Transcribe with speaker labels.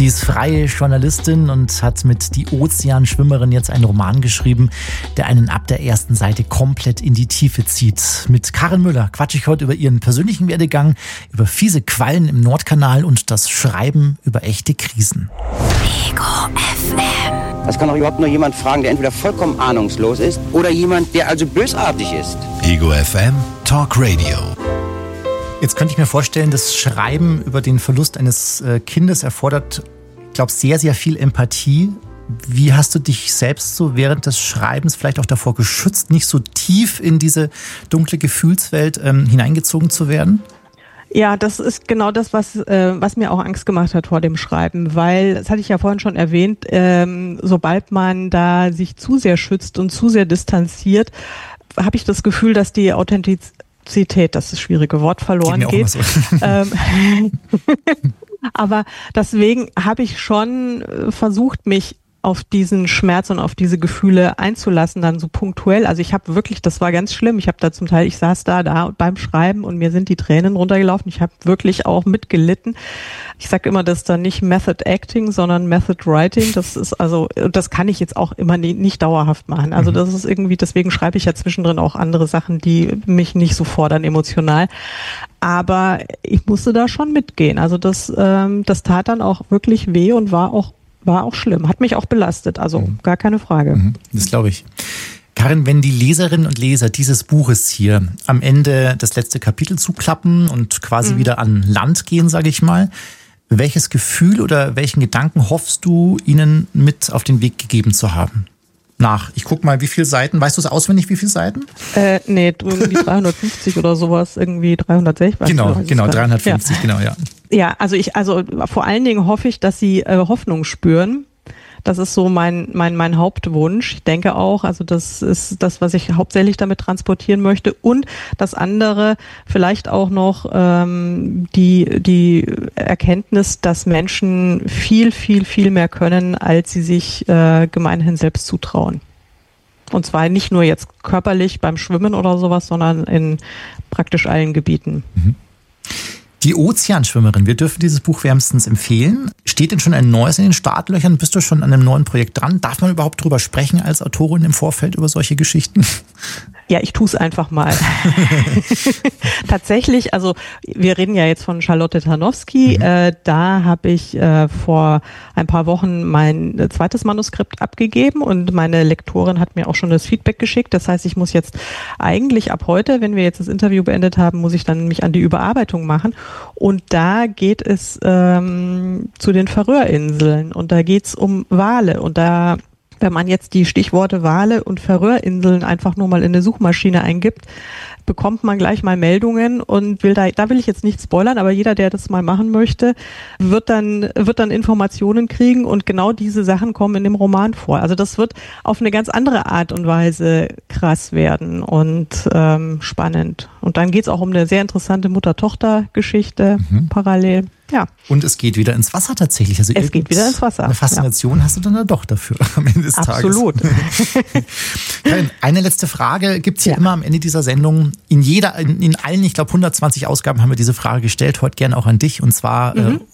Speaker 1: Sie ist freie Journalistin und hat mit Die Ozeanschwimmerin jetzt einen Roman geschrieben, der einen ab der ersten Seite komplett in die Tiefe zieht. Mit Karin Müller quatsche ich heute über ihren persönlichen Werdegang, über fiese Quallen im Nordkanal und das Schreiben über echte Krisen.
Speaker 2: Ego FM.
Speaker 3: Das kann doch überhaupt nur jemand fragen, der entweder vollkommen ahnungslos ist oder jemand, der also bösartig ist.
Speaker 2: Ego FM Talk Radio.
Speaker 1: Jetzt könnte ich mir vorstellen, das Schreiben über den Verlust eines Kindes erfordert, ich glaube, sehr, sehr viel Empathie. Wie hast du dich selbst so während des Schreibens vielleicht auch davor geschützt, nicht so tief in diese dunkle Gefühlswelt hineingezogen zu werden?
Speaker 4: Ja, das ist genau das, was mir auch Angst gemacht hat vor dem Schreiben, weil, das hatte ich ja vorhin schon erwähnt, sobald man da sich zu sehr schützt und zu sehr distanziert, habe ich das Gefühl, dass die Authentizität, das ist das schwierige Wort, verloren geht. So. Aber deswegen habe ich schon versucht, mich auf diesen Schmerz und auf diese Gefühle einzulassen, dann so punktuell. Also ich habe wirklich, das war ganz schlimm, ich habe da zum Teil, ich saß da beim Schreiben und mir sind die Tränen runtergelaufen. Ich habe wirklich auch mitgelitten. Ich sage immer, das ist dann nicht Method Acting, sondern Method Writing. Das ist also, das kann ich jetzt auch immer nicht dauerhaft machen. Also das ist irgendwie, deswegen schreibe ich ja zwischendrin auch andere Sachen, die mich nicht so fordern emotional. Aber ich musste da schon mitgehen. Also das tat dann auch wirklich weh und war auch schlimm, hat mich auch belastet, also gar keine Frage.
Speaker 1: Das glaube ich. Karin, wenn die Leserinnen und Leser dieses Buches hier am Ende das letzte Kapitel zuklappen und quasi wieder an Land gehen, sage ich mal, welches Gefühl oder welchen Gedanken hoffst du, ihnen mit auf den Weg gegeben zu haben? Ich guck mal, wie viele Seiten, weißt du es auswendig, wie viele Seiten?
Speaker 4: Nee, irgendwie 350 oder sowas, irgendwie 360.
Speaker 1: Genau, 350, ja.
Speaker 4: Ja, also vor allen Dingen hoffe ich, dass sie Hoffnung spüren. Das ist so mein Hauptwunsch. Ich denke auch, also das ist das, was ich hauptsächlich damit transportieren möchte. Und das andere, vielleicht auch noch die Erkenntnis, dass Menschen viel, viel, viel mehr können, als sie sich gemeinhin selbst zutrauen. Und zwar nicht nur jetzt körperlich beim Schwimmen oder sowas, sondern in praktisch allen Gebieten.
Speaker 1: Die Ozeanschwimmerin, wir dürfen dieses Buch wärmstens empfehlen. Steht denn schon ein neues in den Startlöchern? Bist du schon an einem neuen Projekt dran? Darf man überhaupt drüber sprechen als Autorin im Vorfeld über solche Geschichten?
Speaker 4: Ja, ich tue es einfach mal. Tatsächlich, also wir reden ja jetzt von Charlotte Tarnowski. Da habe ich vor ein paar Wochen mein zweites Manuskript abgegeben und meine Lektorin hat mir auch schon das Feedback geschickt. Das heißt, ich muss jetzt eigentlich ab heute, wenn wir jetzt das Interview beendet haben, muss ich dann mich an die Überarbeitung machen. Und da geht es zu den Färöerinseln und da geht es um Wale und da, wenn man jetzt die Stichworte Wale und Färöerinseln einfach nur mal in eine Suchmaschine eingibt, bekommt man gleich mal Meldungen und da will ich jetzt nicht spoilern, aber jeder, der das mal machen möchte, wird dann Informationen kriegen und genau diese Sachen kommen in dem Roman vor. Also das wird auf eine ganz andere Art und Weise krass werden und spannend. Und dann geht es auch um eine sehr interessante Mutter-Tochter-Geschichte parallel. Ja.
Speaker 1: Und es geht wieder ins Wasser tatsächlich. Also
Speaker 4: es geht wieder ins Wasser.
Speaker 1: Eine Faszination hast du dann da doch dafür am Ende des Tages.
Speaker 4: Absolut.
Speaker 1: Karin, eine letzte Frage gibt's hier immer am Ende dieser Sendung. In allen, ich glaube 120 Ausgaben haben wir diese Frage gestellt, heute gerne auch an dich. Und zwar